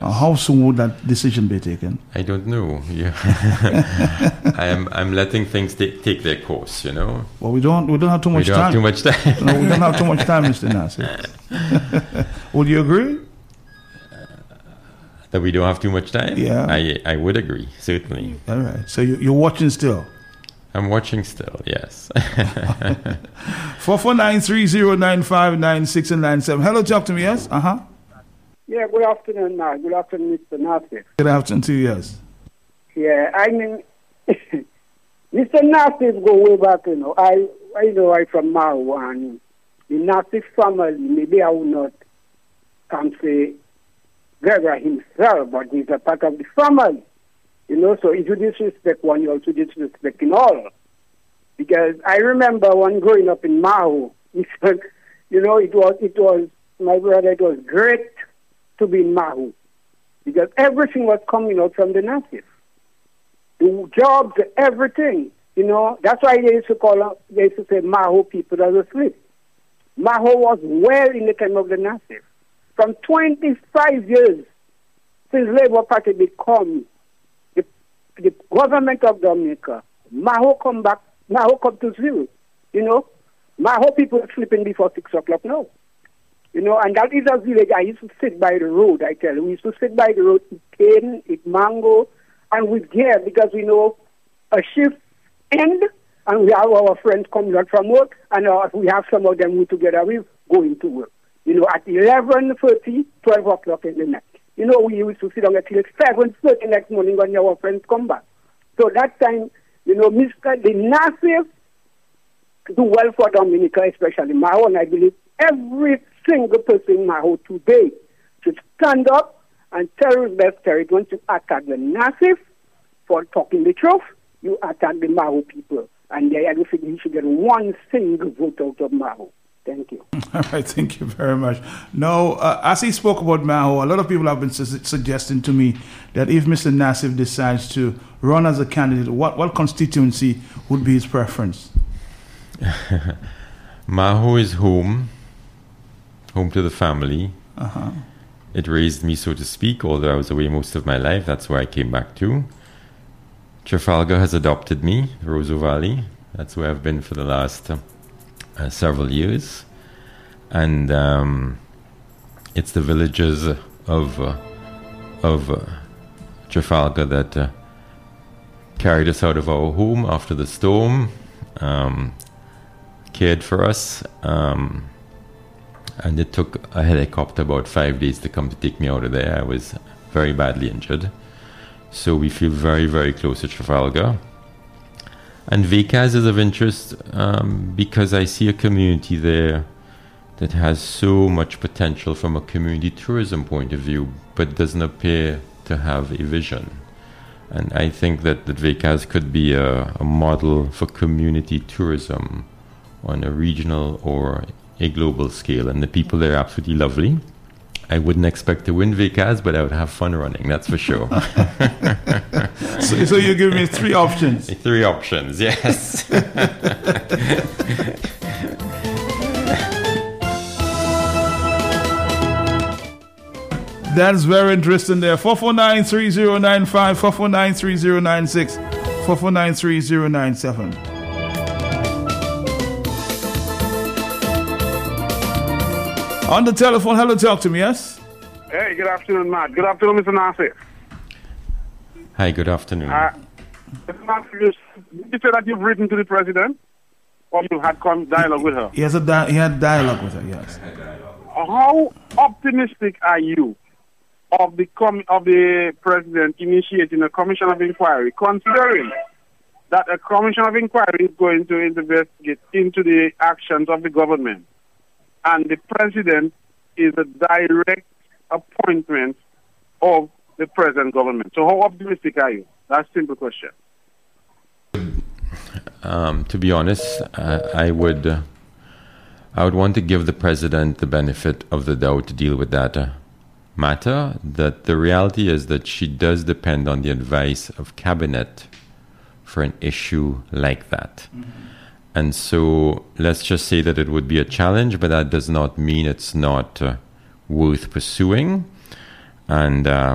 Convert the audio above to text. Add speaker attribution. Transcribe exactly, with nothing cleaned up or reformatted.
Speaker 1: Uh, how soon would that decision be taken?
Speaker 2: I don't know. Yeah. I'm I'm letting things t- take their course, you know.
Speaker 1: Well, we don't we don't have too much
Speaker 2: we don't
Speaker 1: time.
Speaker 2: Have too much time.
Speaker 1: No, we don't have too much time, Mister Nassif. Would you agree?
Speaker 2: That we don't have too much time?
Speaker 1: Yeah.
Speaker 2: I I would agree, certainly.
Speaker 1: All right. So you, you're watching still?
Speaker 2: I'm watching still, yes.
Speaker 1: four four nine three zero nine five nine six and nine seven. Hello, talk to me, yes? Uh-huh.
Speaker 3: Yeah, good afternoon, Mark. Good afternoon, Mister Nassif.
Speaker 1: Good afternoon to you, yes.
Speaker 3: Yeah, I mean, Mister Nassif go way back, you know. I, I know I'm from Mao, and the Nassif family, maybe I would not can say Gregor himself, but he's a part of the family. You know, so if you disrespect one, you also disrespect in all. Because I remember when growing up in Mao, you know, it was, it was, my brother, it was great to be in Mahu, because everything was coming out from the Nassif. The jobs, everything, you know. That's why they used to call, they used to say Mahu people are asleep. Mahu was well in the time of the Nassif. From twenty-five years since Labour Party become the, the government of Dominica, Mahu come back, Mahu come to zero, you know. Mahu people are sleeping before six o'clock now. You know, and that is a village. I used to sit by the road, I tell you. We used to sit by the road, eat cane, eat mango, and we care because we know a shift end, and we have our friends coming out from work, and uh, we have some of them who together with going to work. You know, at eleven thirty, twelve o'clock in the night. You know, we used to sit down until seven thirty next morning when our friends come back. So that time, you know, Mister the Nassif do well for Dominica, especially Maho, and I believe every single person in Maho today should stand up and tell his best territory. Once you attack the Nassif for talking the truth, you attack the Maho people. And they, I don't think you should get one single vote out of Maho. Thank you.
Speaker 1: All right, thank you very much. No, uh, as he spoke about Maho, a lot of people have been su- suggesting to me that if Mister Nassif decides to run as a candidate, what, what constituency would be his preference?
Speaker 2: Maho is home. Home to the family.
Speaker 1: Uh-huh.
Speaker 2: It raised me, so to speak, although I was away most of my life. That's where I came back to. Trafalgar has adopted me, Roseau Valley. That's where I've been for the last uh, uh, several years. And um, it's the villages of, uh, of uh, Trafalgar that uh, carried us out of our home after the storm, um, cared for us. Um, And it took a helicopter about five days to come to take me out of there. I was very badly injured. So we feel very, very close to Trafalgar. And Vacaz is of interest um, because I see a community there that has so much potential from a community tourism point of view, but doesn't appear to have a vision. And I think that, that Vacaz could be a, a model for community tourism on a regional or a global scale, and the people there are absolutely lovely. I wouldn't expect to win Vacaz, but I would have fun running, that's for sure.
Speaker 1: so, so you're giving me three options?
Speaker 2: Three options, yes.
Speaker 1: That's very interesting there. four four nine three zero nine five, four four nine three zero nine six, four four nine three zero nine seven. On the telephone, hello, talk to me, yes?
Speaker 4: Hey, good afternoon, Matt. Good afternoon, Mister Nassif.
Speaker 2: Hi, good afternoon.
Speaker 4: Uh, Mister Nassif, did you say that you've written to the president? Or you had come dialogue with her?
Speaker 1: He, has a di- he had dialogue with her, yes.
Speaker 4: How optimistic are you of the com- of the president initiating a commission of inquiry, considering that a commission of inquiry is going to investigate into the actions of the government, and the president is a direct appointment of the present government? So how optimistic are you? That's a simple question.
Speaker 2: Um, to be honest, uh, I would uh, I would want to give the president the benefit of the doubt to deal with that uh, matter. That the reality is that she does depend on the advice of cabinet for an issue like that. Mm-hmm. And so let's just say that it would be a challenge, but that does not mean it's not uh, worth pursuing. And uh,